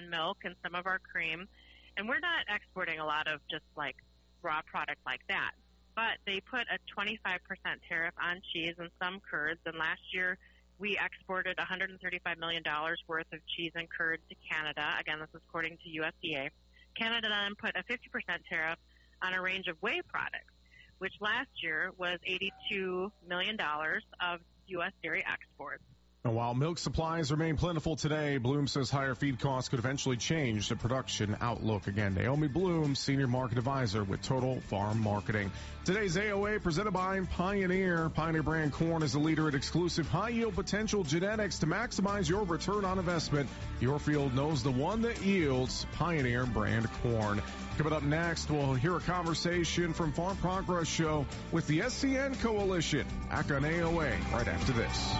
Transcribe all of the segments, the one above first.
on milk and some of our cream. And we're not exporting a lot of just like raw product like that. But they put a 25% tariff on cheese and some curds. And last year we exported $135 million worth of cheese and curds to Canada. Again, this is according to USDA. Canada then put a 50% tariff on a range of whey products, which last year was $82 million of U.S. dairy exports. And while milk supplies remain plentiful today, Bloom says higher feed costs could eventually change the production outlook. Again, Naomi Bloom, Senior Market Advisor with Total Farm Marketing. Today's AOA presented by Pioneer. Pioneer brand corn is a leader in exclusive high-yield potential genetics to maximize your return on investment. Your field knows the one that yields Pioneer brand corn. Coming up next, we'll hear a conversation from Farm Progress Show with the SCN Coalition. Back on AOA right after this.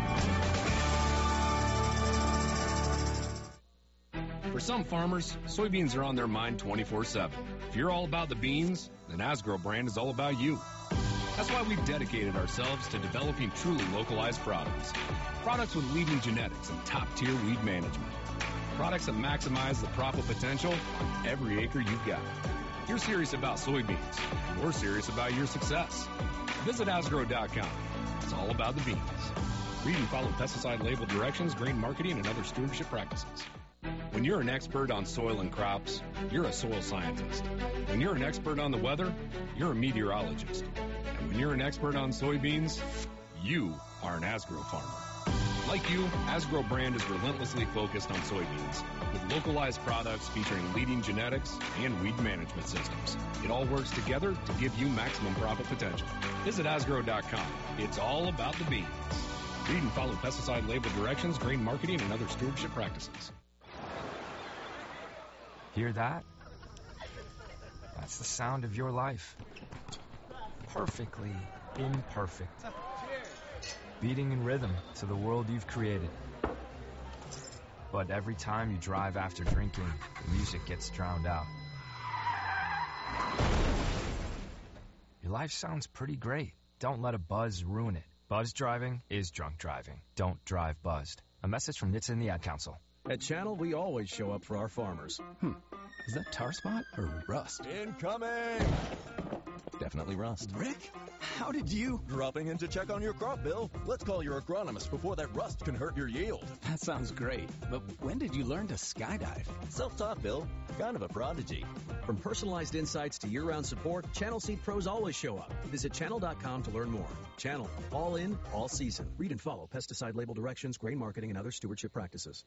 For some farmers, soybeans are on their mind 24/7. If you're all about the beans, then Asgrow brand is all about you. That's why we've dedicated ourselves to developing truly localized products. Products with leading genetics and top-tier weed management. Products that maximize the profit potential on every acre you've got. You're serious about soybeans. We're serious about your success. Visit Asgrow.com. It's all about the beans. Read and follow pesticide label directions, grain marketing, and other stewardship practices. When you're an expert on soil and crops, you're a soil scientist. When you're an expert on the weather, you're a meteorologist. And when you're an expert on soybeans, you are an Asgrow farmer. Like you, Asgrow brand is relentlessly focused on soybeans with localized products featuring leading genetics and weed management systems. It all works together to give you maximum profit potential. Visit Asgrow.com. It's all about the beans. Read and follow pesticide label directions, grain marketing, and other stewardship practices. Hear that? That's the sound of your life. Perfectly imperfect. Beating in rhythm to the world you've created. But every time you drive after drinking, the music gets drowned out. Your life sounds pretty great. Don't let a buzz ruin it. Buzz driving is drunk driving. Don't drive buzzed. A message from NHTSA and the Ad Council. At Channel, we always show up for our farmers. Is that tar spot or rust? Incoming! Definitely rust. Rick, how did you? Dropping in to check on your crop, Bill. Let's call your agronomist before that rust can hurt your yield. That sounds great. But when did you learn to skydive? Self-taught, Bill. Kind of a prodigy. From personalized insights to year-round support, Channel Seed Pros always show up. Visit channel.com to learn more. Channel. All in, all season. Read and follow pesticide label directions, grain marketing, and other stewardship practices.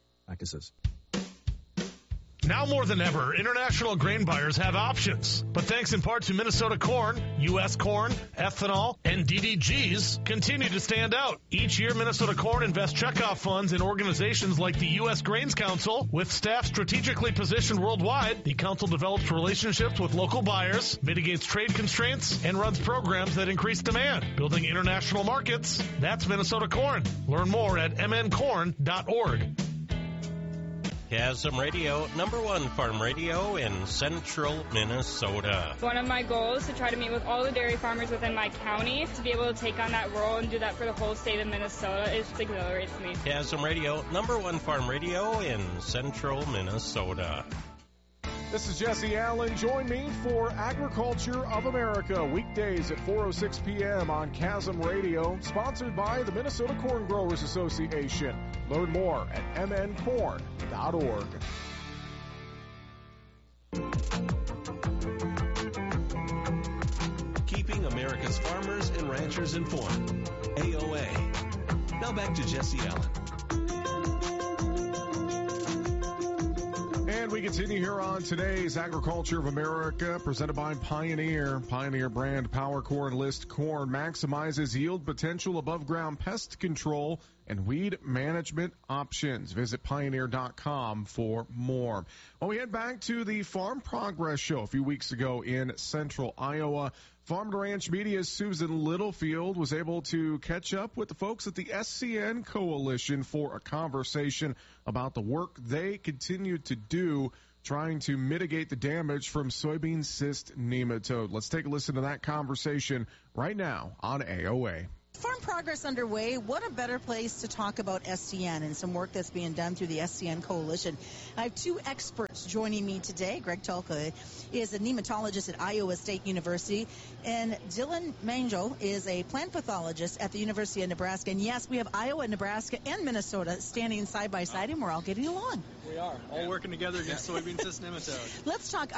Now more than ever, international grain buyers have options. But thanks in part to Minnesota corn, U.S. corn, ethanol, and DDGs continue to stand out. Each year, Minnesota corn invests checkoff funds in organizations like the U.S. Grains Council. With staff strategically positioned worldwide, the council develops relationships with local buyers, mitigates trade constraints, and runs programs that increase demand, building international markets. That's Minnesota corn. Learn more at mncorn.org. Chasm Radio, #1 farm radio in central Minnesota. One of my goals is to try to meet with all the dairy farmers within my county. To be able to take on that role and do that for the whole state of Minnesota, it just exhilarates me. Chasm Radio, #1 farm radio in central Minnesota. This is Jesse Allen. Join me for Agriculture of America, weekdays at 4:06 p.m. on Chasm Radio, sponsored by the Minnesota Corn Growers Association. Learn more at mncorn.org. Keeping America's farmers and ranchers informed. AOA. Now back to Jesse Allen. And we continue here on today's Agriculture of America, presented by Pioneer. Pioneer brand Power Corn List corn maximizes yield potential, above ground pest control, and weed management options. Visit Pioneer.com for more. Well, we head back to the Farm Progress Show a few weeks ago in central Iowa. Farm to Ranch Media's Susan Littlefield was able to catch up with the folks at the SCN Coalition for a conversation about the work they continue to do trying to mitigate the damage from soybean cyst nematode. Let's take a listen to that conversation right now on AOA. Farm Progress underway. What a better place to talk about SCN and some work that's being done through the SCN Coalition. I have two experts joining me today. Greg Tulka is a nematologist at Iowa State University, and Dylan Manjo is a plant pathologist at the University of Nebraska. And yes, we have Iowa, Nebraska, and Minnesota standing side by side, and we're all getting along. We are all working together against soybean cyst nematode. Let's talk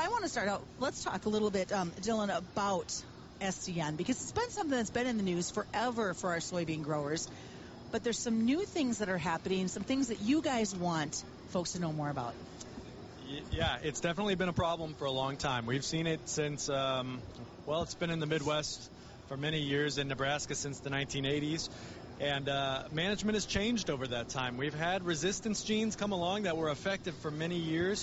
a little bit, Dylan, about SCN, because it's been something that's been in the news forever for our soybean growers, but there's some new things that are happening, some things that you guys want folks to know more about. Yeah, it's definitely been a problem for a long time. We've seen it since, it's been in the Midwest for many years, in Nebraska since the 1980s, and management has changed over that time. We've had resistance genes come along that were effective for many years.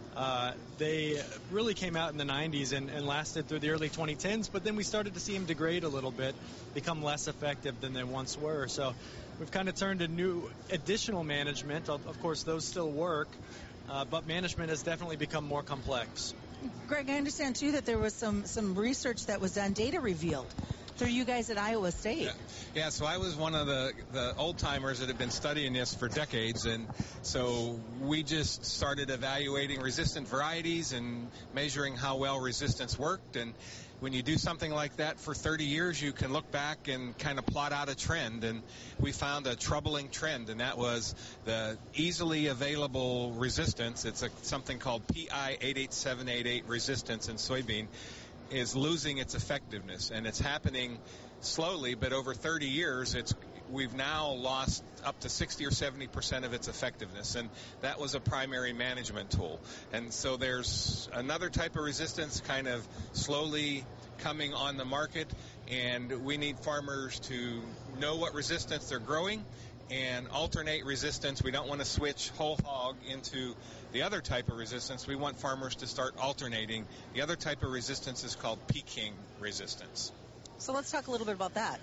They really came out in the 90s and lasted through the early 2010s, but then we started to see them degrade a little bit, become less effective than they once were. So we've kind of turned to new additional management. Of course, those still work, but management has definitely become more complex. Greg, I understand, too, that there was some research that was done, data revealed through you guys at Iowa State. Yeah, so I was one of the old-timers that have been studying this for decades, and so we just started evaluating resistant varieties and measuring how well resistance worked. And when you do something like that for 30 years, you can look back and kind of plot out a trend, and we found a troubling trend, and that was the easily available resistance. It's something called PI 88788 resistance in soybean is losing its effectiveness, and it's happening slowly, but over 30 years we've now lost up to 60 or 70% of its effectiveness, and that was a primary management tool. And so there's another type of resistance kind of slowly coming on the market, and we need farmers to know what resistance they're growing and alternate resistance. We don't want to switch whole hog into the other type of resistance. We want farmers to start alternating. The other type of resistance is called Peking resistance. So let's talk a little bit about that.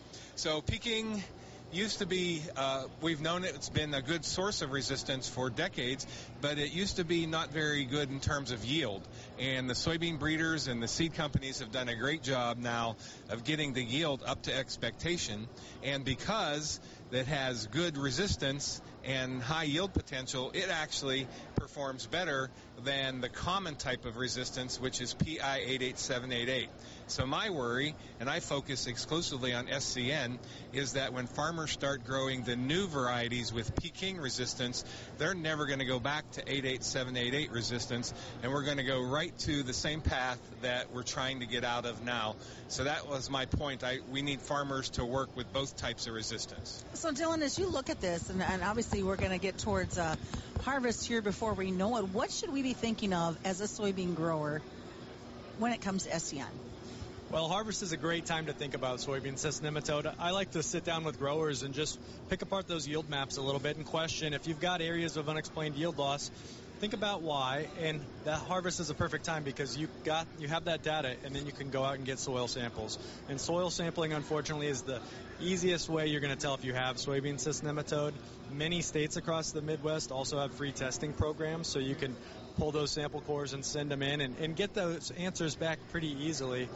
So Peking used to be, we've known it's been a good source of resistance for decades, but it used to be not very good in terms of yield. And the soybean breeders and the seed companies have done a great job now of getting the yield up to expectation. And because that has good resistance and high yield potential, it actually performs better than the common type of resistance, which is PI 88788. So my worry, and I focus exclusively on SCN, is that when farmers start growing the new varieties with Peking resistance, they're never going to go back to 88788 resistance, and we're going to go right to the same path that we're trying to get out of now. So that was my point. We need farmers to work with both types of resistance. So Dylan, as you look at this, and obviously we're going to get towards harvest here before we know it, what should we be thinking of as a soybean grower when it comes to SCN? Well, harvest is a great time to think about soybean cyst nematode. I like to sit down with growers and just pick apart those yield maps a little bit and question if you've got areas of unexplained yield loss, think about why, and that harvest is a perfect time because you have that data, and then you can go out and get soil samples. And soil sampling, unfortunately, is the easiest way you're going to tell if you have soybean cyst nematode. Many states across the Midwest also have free testing programs, so you can pull those sample cores and send them in and get those answers back pretty easily.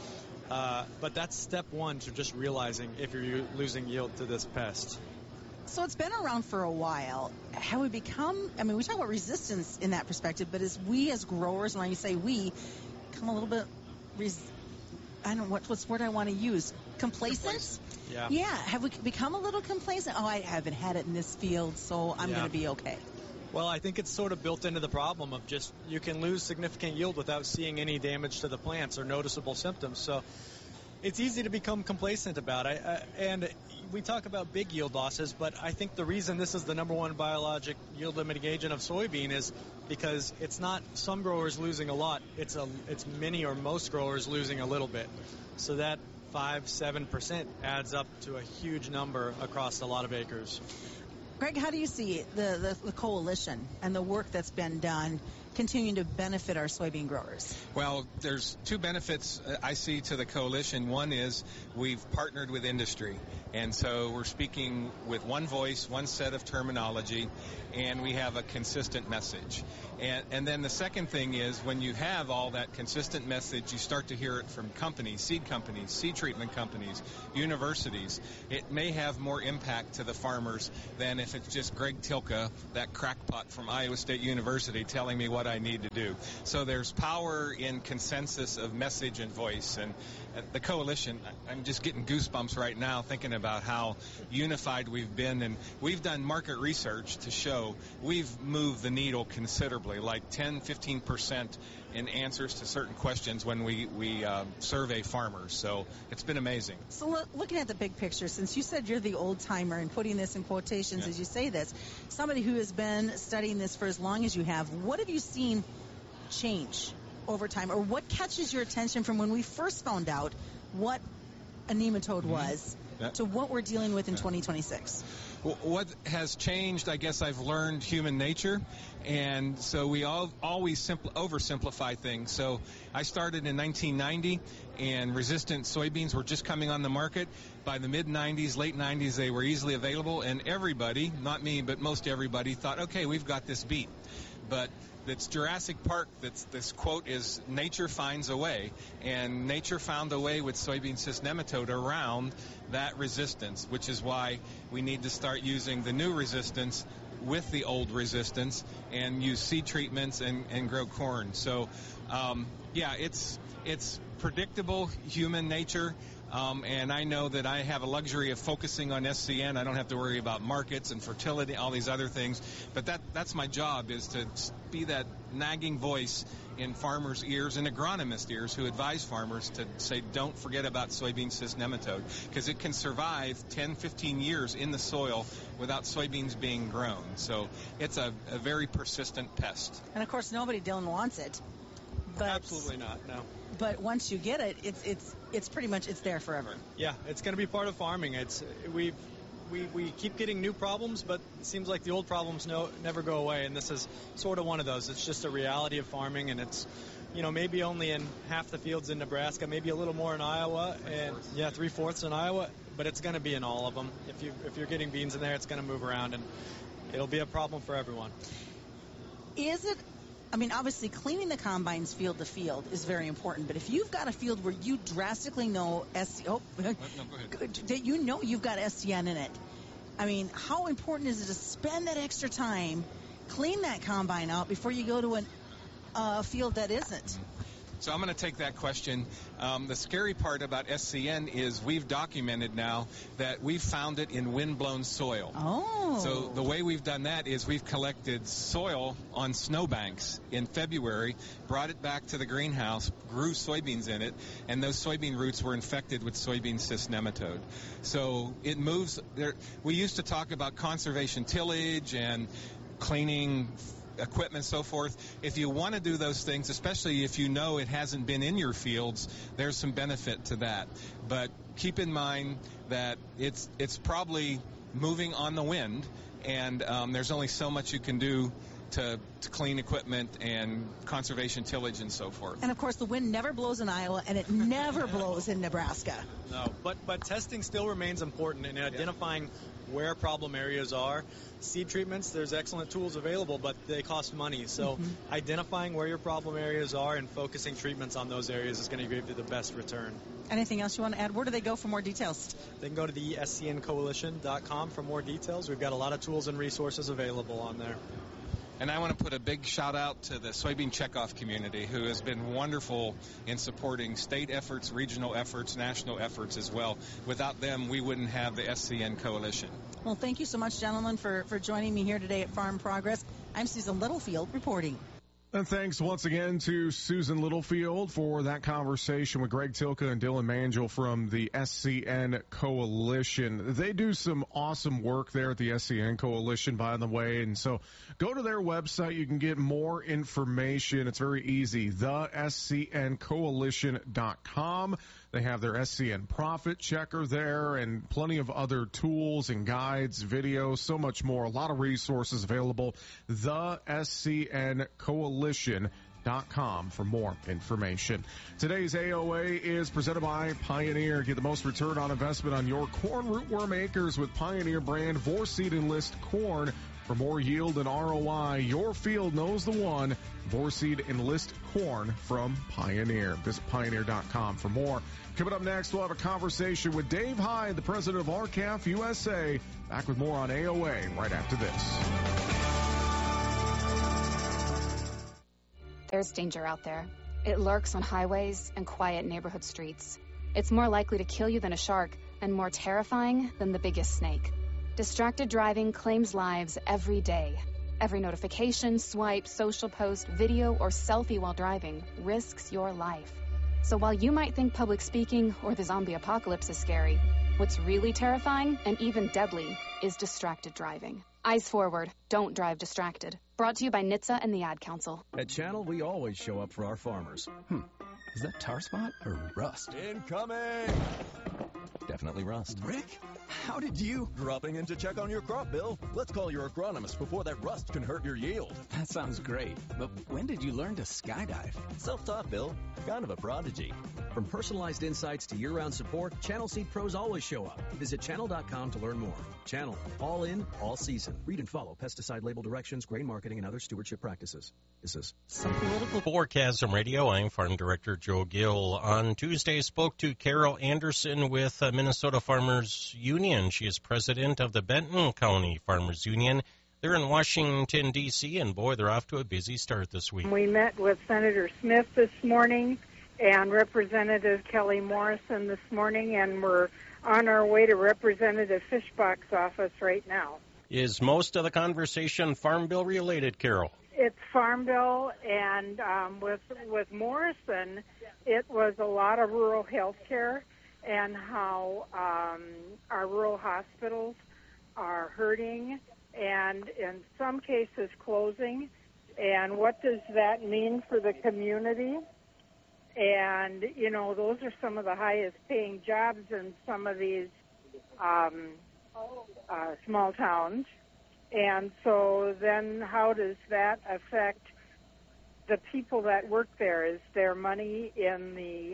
But that's step one to just realizing if you're losing yield to this pest. So it's been around for a while. Have we become, we talk about resistance in that perspective, but as we as growers, and when you say we, become a little bit, I don't know what's the word I want to use, complacent? Yeah, have we become a little complacent? Oh, I haven't had it in this field, so I'm going to be okay. Well, I think it's sort of built into the problem of just you can lose significant yield without seeing any damage to the plants or noticeable symptoms. So it's easy to become complacent about it. And we talk about big yield losses, but I think the reason this is the number one biologic yield limiting agent of soybean is because it's not some growers losing a lot. It's many or most growers losing a little bit. So that 5-7% adds up to a huge number across a lot of acres. Greg, how do you see the coalition and the work that's been done continuing to benefit our soybean growers? Well, there's two benefits I see to the coalition. One is we've partnered with industry, and so we're speaking with one voice, one set of terminology, and we have a consistent message. And then the second thing is when you have all that consistent message, you start to hear it from companies, seed treatment companies, universities. It may have more impact to the farmers than if it's just Greg Tilka, that crackpot from Iowa State University, telling me what I need to do. So there's power in consensus of message and voice. And the coalition, I'm just getting goosebumps right now thinking about how unified we've been. And we've done market research to show we've moved the needle considerably, like 10, 15% in answers to certain questions when we survey farmers. So it's been amazing. So looking at the big picture, since you said you're the old timer and putting this in quotations as you say this, somebody who has been studying this for as long as you have, what have you seen change over time, or what catches your attention from when we first found out what a nematode was to what we're dealing with in 2026? What has changed, I guess I've learned human nature, and so we always oversimplify things. So I started in 1990, and resistant soybeans were just coming on the market. By the mid-90s, late 90s, they were easily available, and everybody, not me, but most everybody, thought, okay, we've got this beat. But it's Jurassic Park. This quote is, nature finds a way, and nature found a way with soybean cyst nematode around that resistance, which is why we need to start using the new resistance with the old resistance and use seed treatments and grow corn. So, it's predictable human nature. And I know that I have a luxury of focusing on SCN. I don't have to worry about markets and fertility, all these other things. But that's my job, is to be that nagging voice in farmers' ears and agronomist ears who advise farmers to say, don't forget about soybean cyst nematode, because it can survive 10, 15 years in the soil without soybeans being grown. So it's a very persistent pest. And, of course, nobody, Dylan, wants it. But absolutely not, no. But once you get it, it's pretty much, it's there forever. Yeah, it's going to be part of farming. We keep getting new problems, but it seems like the old problems never go away, and this is sort of one of those. It's just a reality of farming, and it's, maybe only in half the fields in Nebraska, maybe a little more in Iowa, and 3/4 in Iowa, but it's going to be in all of them. If you're getting beans in there, it's going to move around, and it'll be a problem for everyone. Obviously, cleaning the combines field to field is very important, but if you've got a field where you drastically know that you've got SCN in it, how important is it to spend that extra time, clean that combine out before you go to a field that isn't? So I'm going to take that question. The scary part about SCN is we've documented now that we've found it in wind-blown soil. Oh. So the way we've done that is we've collected soil on snowbanks in February, brought it back to the greenhouse, grew soybeans in it, and those soybean roots were infected with soybean cyst nematode. So it moves. We used to talk about conservation tillage and cleaning equipment and so forth. If you want to do those things, especially if you know it hasn't been in your fields, there's some benefit to that. But keep in mind that it's probably moving on the wind, and there's only so much you can do to clean equipment and conservation tillage and so forth. And of course, the wind never blows in Iowa, and it never blows in Nebraska. No, but testing still remains important in identifying where problem areas are. Seed treatments, there's excellent tools available, but they cost money. So identifying where your problem areas are and focusing treatments on those areas is going to give you the best return. Anything else you want to add? Where do they go for more details? They can go to the scncoalition.com for more details. We've got a lot of tools and resources available on there. And I want to put a big shout out to the soybean checkoff community, who has been wonderful in supporting state efforts, regional efforts, national efforts as well. Without them, we wouldn't have the SCN Coalition. Well, thank you so much, gentlemen, for joining me here today at Farm Progress. I'm Susan Littlefield reporting. And thanks once again to Susan Littlefield for that conversation with Greg Tilka and Dylan Mangel from the SCN Coalition. They do some awesome work there at the SCN Coalition, by the way. And so go to their website. You can get more information. It's very easy. thescncoalition.com. They have their SCN Profit Checker there and plenty of other tools and guides, videos, so much more. A lot of resources available. The SCN Coalition.com for more information. Today's AOA is presented by Pioneer. Get the most return on investment on your corn rootworm acres with Pioneer brand Vorseed Enlist corn. For more yield and ROI, your field knows the one. Vorseed Enlist corn from Pioneer. Visit Pioneer.com for more. Coming up next, we'll have a conversation with Dave Hyde, the president of RCAF USA. Back with more on AOA right after this. There's danger out there. It lurks on highways and quiet neighborhood streets. It's more likely to kill you than a shark and more terrifying than the biggest snake. Distracted driving claims lives every day. Every notification, swipe, social post, video, or selfie while driving risks your life. So while you might think public speaking or the zombie apocalypse is scary, what's really terrifying and even deadly is distracted driving. Eyes forward. Don't drive distracted. Brought to you by NHTSA and the Ad Council. At Channel, we always show up for our farmers. Is that tar spot or rust? Incoming! Definitely rust. Rick, how did you? Dropping in to check on your crop, Bill. Let's call your agronomist before that rust can hurt your yield. That sounds great. But when did you learn to skydive? Self-taught, Bill. Kind of a prodigy. From personalized insights to year-round support, Channel Seed pros always show up. Visit channel.com to learn more. Channel. All in, all season. Read and follow pesticide label directions, grain marketing, and other stewardship practices. This is some political. For Chasm Radio, I'm Farm Director Joe Gill. On Tuesday, spoke to Carol Anderson with Minnesota Farmers Union. She is president of the Benton County Farmers Union. They're in Washington, D.C., and boy, they're off to a busy start this week. We met with Senator Smith this morning and Representative Kelly Morrison this morning, and we're on our way to Representative Fishbach's office right now. Is most of the conversation Farm Bill related, Carol? It's Farm Bill, and with Morrison, it was a lot of rural health care and how our rural hospitals are hurting and in some cases closing, and what does that mean for the community? And, you know, those are some of the highest paying jobs in some of these small towns. And so then how does that affect the people that work there? Is there money in the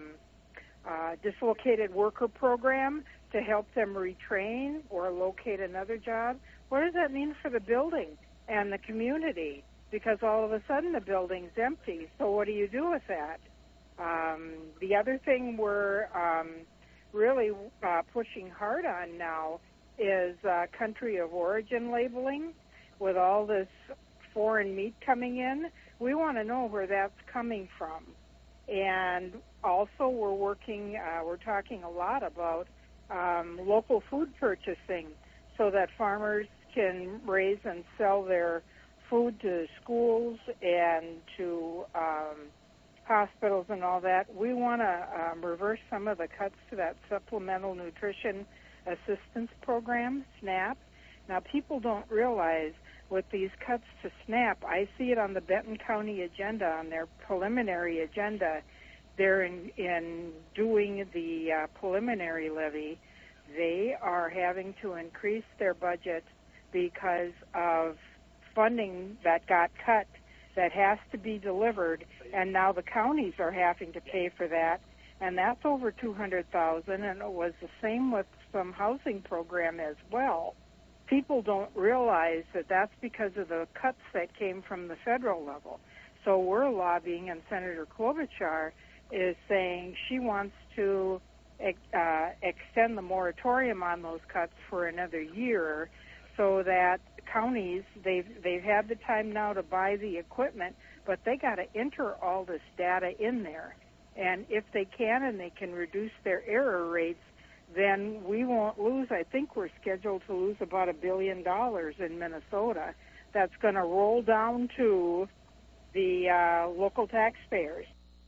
dislocated worker program to help them retrain or locate another job? What does that mean for the building and the community? Because all of a sudden the building's empty. So what do you do with that? The other thing we're really pushing hard on now is country of origin labeling. With all this foreign meat coming in, we want to know where that's coming from. And also we're talking a lot about local food purchasing so that farmers can raise and sell their food to schools and to hospitals and all that. We want to reverse some of the cuts to that Supplemental Nutrition Assistance Program, SNAP. Now, people don't realize with these cuts to SNAP, I see it on the Benton County agenda, on their preliminary agenda. They're in doing the preliminary levy. They are having to increase their budget because of funding that got cut that has to be delivered, and now the counties are having to pay for that, and that's over $200,000, and it was the same with some housing program as well. People don't realize that that's because of the cuts that came from the federal level. So we're lobbying, and Senator Klobuchar is saying she wants to extend the moratorium on those cuts for another year so that counties, they've had the time now to buy the equipment, but they got to enter all this data in there. And if they can and they can reduce their error rates, then we won't lose. I think we're scheduled to lose about $1 billion in Minnesota. That's going to roll down to the local taxpayers.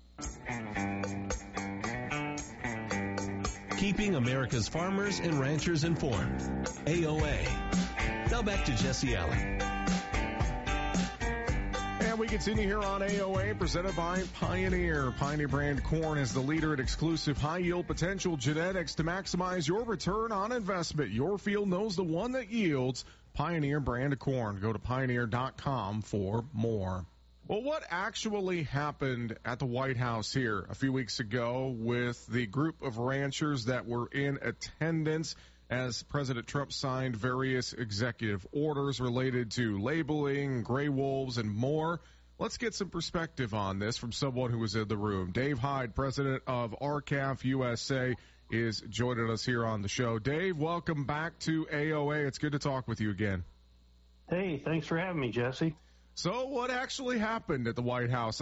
Keeping America's farmers and ranchers informed. AOA. Now back to Jesse Allen. And we continue here on AOA, presented by Pioneer. Pioneer brand corn is the leader in exclusive high-yield potential genetics to maximize your return on investment. Your field knows the one that yields Pioneer brand corn. Go to Pioneer.com for more. Well, what actually happened at the White House here a few weeks ago with the group of ranchers that were in attendance as President Trump signed various executive orders related to labeling, gray wolves, and more? Let's get some perspective on this from someone who was in the room. Dave Hyde, president of R-CALF USA, is joining us here on the show. Dave, welcome back to AOA. It's good to talk with you again. Hey, thanks for having me, Jesse. So what actually happened at the White House